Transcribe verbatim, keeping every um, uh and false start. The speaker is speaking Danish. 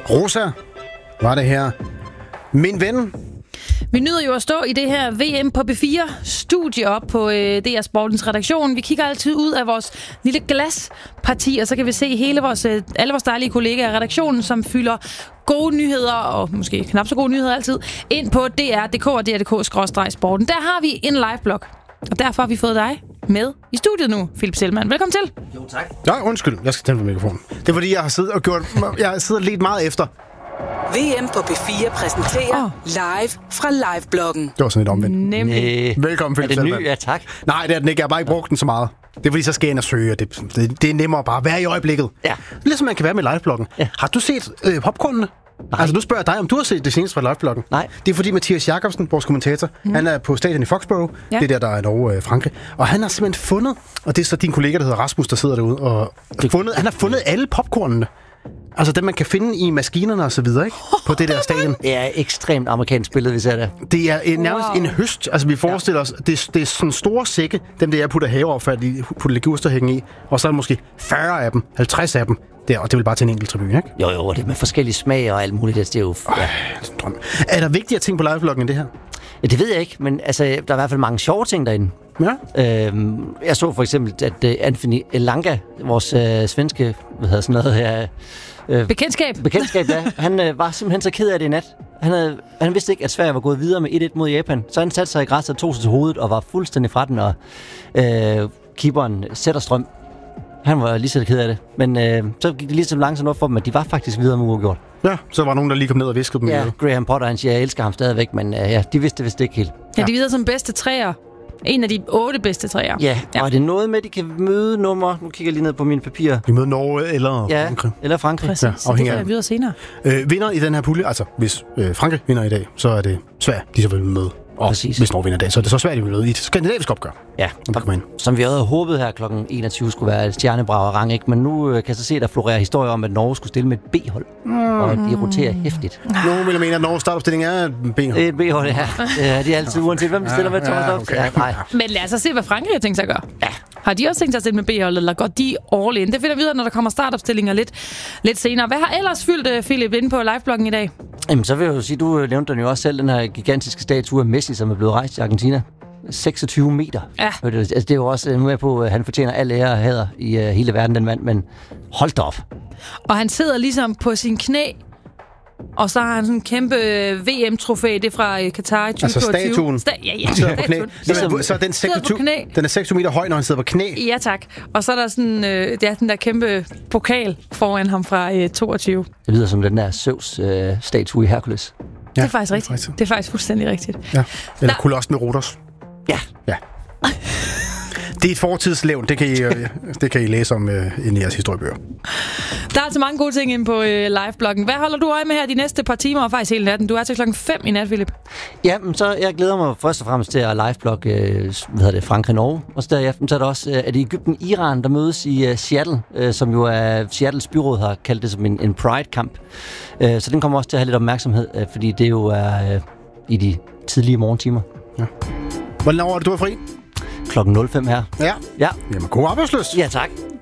Rosa var det her. Min ven. Vi nyder jo at stå i det her V M på B fire studie op på øh, D R Sportens redaktion. Vi kigger altid ud af vores lille glasparti, og så kan vi se hele vores, øh, alle vores dejlige kollegaer i redaktionen, som fylder gode nyheder, og måske knap så gode nyheder altid, ind på D R punktum D K og D R punktum D K skråstreg sporten. Der har vi en live-blog, og derfor har vi fået dig med i studiet nu, Philip Selman. Velkommen til. Jo, tak. Ja, undskyld. Jeg skal tænde på mikrofonen. Det er fordi, jeg har siddet og gjort... Jeg har siddet lidt meget efter. V M på B fire præsenterer oh. live fra live-bloggen. Det var sådan lidt omvendt. Nemlig. Velkommen, Philip Selman. Er det ny? Ja, tak. Nej, det er den ikke. Jeg har bare ikke brugt den så meget. Det er fordi, så skal jeg ind og søge, og det, det, det er nemmere bare at være i øjeblikket. Ja. Ligesom man kan være med live-bloggen. Ja. Har du set øh, popcornene? Nej. Altså, nu spørger jeg dig, om du har set det seneste fra live-bloggen. Nej. Det er fordi Mathias Jakobsen, vores kommentator, mm. han er på stadion i Foxborough. Ja. Det er der, der er Norge øh, Frankrig. Og han har simpelthen fundet, og det er så din kollega, der hedder Rasmus, der sidder derude, og fundet, han har fundet alle popcornene. Altså dem, man kan finde i maskinerne og så videre, ikke? På det der stadion. Det er ekstremt amerikansk billede, vi ser det. Det er en, nærmest wow. en høst. Altså vi forestiller os, det, det er sådan store sække, dem der jeg putter haveaffald i, putter legursterhæng i, og så er der måske fyrre af dem, halvtreds af dem. Der, og det vil bare til en enkelt tribune, ikke? Jo, jo, det er med forskellige smag og alt muligt. Det er jo... Ja. Øj, drøm. Er der vigtigere ting på live-bloggen end det her? Ja, det ved jeg ikke, men altså, der er i hvert fald mange sjove ting derinde. Ja. Øhm, jeg så for eksempel, at uh, Anthony Elanga, vores uh, svenske, hvad hedder sådan noget her... Øh, bekendtskab. Bekendtskab, ja. Han øh, var simpelthen så ked af det i nat. Han, havde, han vidste ikke, at Sverige var gået videre med et et mod Japan. Så han satte sig i græsset og tog sig til hovedet og var fuldstændig fra den. Og øh, keeperen Zetterstrøm, han var lige så ked af det. Men øh, så gik det lige så langsomt op for dem, at de var faktisk videre med uafgjort. Ja, så var nogen, der lige kom ned og viskede dem. Ja, Graham Potter, han siger, jeg elsker ham stadigvæk, men øh, ja, de vidste det vist ikke helt. Ja, de er videre som bedste træer. En af de otte bedste træer. Ja, ja, og er det noget med, at de kan møde nummer... Nu kigger jeg lige ned på mine papirer. De møder Norge eller ja, Frankrig. eller Frankrig. Præcis, ja, så det kan jeg videre senere. Øh, vinder i den her pulje, altså hvis øh, Frankrig vinder i dag, så er det Sverige, de så vil møde. Og præcis. Hvis Norge vinder i dag, så er det så svært, de vil møde i et skandinavisk opgør. Ja, og, som vi havde håbet her klokken enogtyve skulle være et stjernebrag og rang, ikke? Men nu øh, kan jeg så se, at der florerer historier om, at Norge skulle stille med et B-hold. Mm. Og de roterer hæftigt. Nogle vil mene, at Norges startopstilling er et B-hold. Et B-hold, ja. ja. De er altid uanset, hvem de stiller med Thomas ja, okay. ja, nej. Men lad os så se, hvad Frankrig har tænkt sig at gøre. Ja. Har de også tænkt sig at stille med B-holdet, eller går de all in? Det finder vi videre, når der kommer startopstillinger lidt, lidt senere. Hvad har ellers fyldt, Philip, inde på livebloggen i dag? Jamen, så vil jeg jo sige, du nævnte den jo også selv, den her gigantiske statue af Messi, som er blevet rejst i Argentina. seksogtyve meter. Ja. Altså, det er jo også nu er på, at han fortjener al ære og hæder i uh, hele verden, den mand, men hold da op. Og han sidder ligesom på sin knæ, og så har han sådan en kæmpe V M-trofæ, det er fra Qatar i tyve toogtyve. Altså statuen? Sta- ja, ja, statuen. Ligesom, så er den seksogtyve, den er seksogtyve meter høj, når han sidder på knæ? Ja, tak. Og så er der sådan, øh, det er den der kæmpe pokal foran ham fra øh, toogtyve. Det lyder som den der Zeus-statue øh, i Hercules. Ja, det er faktisk rigtigt. Faktisk. Det er faktisk fuldstændig rigtigt. Ja. Eller Kolossen med Rhodos. Ja. Ja. Det er et fortidslevn, det kan I, det kan I læse om uh, i jeres historiebøger. Der er altså mange gode ting inde på uh, live-bloggen. Hvad holder du øje med her de næste par timer, og faktisk hele natten? Du er til klokken fem i nat, Philip. Ja, men så jeg glæder mig først og fremmest til at live-blogge uh, hvad hedder det, Frankrig-Norge. Og så der i aften, så er det også uh, er det Egypten-Iran, der mødes i uh, Seattle, uh, som jo er Seattles byråd har kaldt det som en, en Pride-kamp. Uh, så den kommer også til at have lidt opmærksomhed, uh, fordi det jo er uh, i de tidlige morgentimer. Ja. Hvornår er det, du er fri? klokken nul fem her. Ja. Ja. Jamen, god arbejdsløst. Ja, tak.